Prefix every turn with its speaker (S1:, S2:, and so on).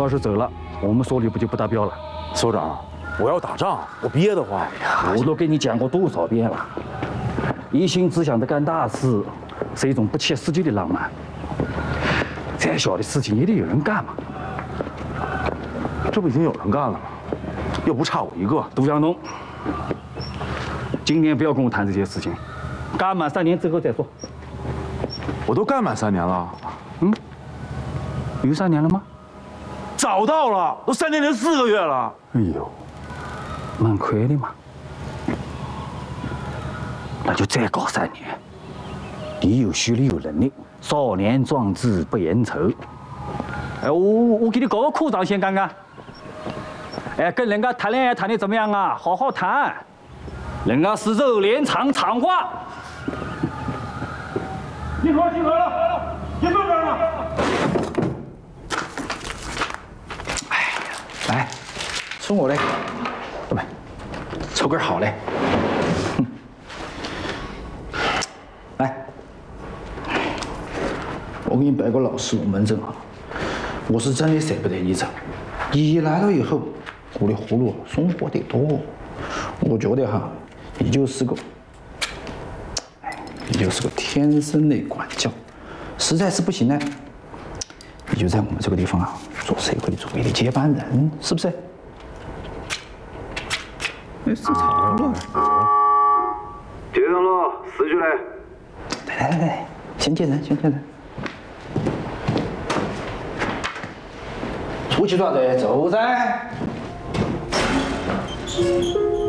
S1: 要是走了，我们所里不就不达标了？
S2: 所长，我要打仗，我憋得慌。
S1: 我都跟你讲过多少遍了，一心只想着干大事，是一种不切实际的浪漫。再小的事情也得有人干嘛。
S2: 这不已经有人干了吗？又不差我一个。
S1: 杜江东，今年不要跟我谈这些事情，干满3年之后再说。
S2: 我都干满3年了。
S1: 有3年了吗？
S2: 早到了，都3年零4个月了。
S1: 哎呦，蛮快的嘛。那就再搞3年。你有虚力有能力，少年壮志不言愁。哎，我给你搞个科长先干干。哎，跟人家谈恋爱谈的怎么样啊？好好谈，人家是肉连场场话。集合集合了，别坐这儿了。
S3: 哎呀，来，抽我嘞，不，抽根好嘞。来，我给你摆个老实龙门阵啊，我是真的舍不得你走。你来了以后，我的活路松活得多。我觉得哈，你就是个天生的管教。实在是不行呢，你就在我们这个地方啊，做社会主义的接班人，是不是？哎，是草了。
S2: 接上了，4句嘞。
S3: 来，先见人，先见人。出去耍子，走噻。